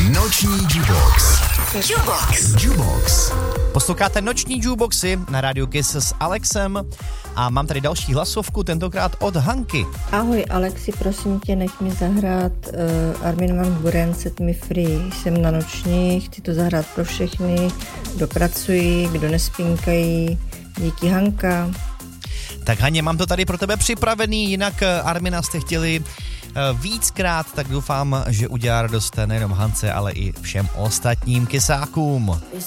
Noční Jukebox. Jukebox. Posloucháte Noční Jukeboxy na rádiu Kiss s Alexem a mám tady další hlasovku, tentokrát od Hanky. Ahoj Alexi, prosím tě, nech mi zahrát Armin van Buuren Set Me Free. Jsem na noční, chci to zahrát pro všechny, kdo pracují, kdo nespinkají. Díky, Hanka. Tak Haně, mám to tady pro tebe připravený, jinak Armina jste chtěli víckrát, tak doufám, že udělá radost nejenom Hance, ale i všem ostatním kysákům.